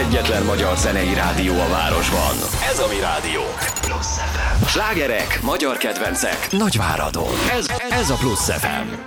egyetlen magyar zenei rádió a városban. Ez a mi rádió. Slágerek, magyar kedvencek, Nagyváradon. Ez a Plusz FM.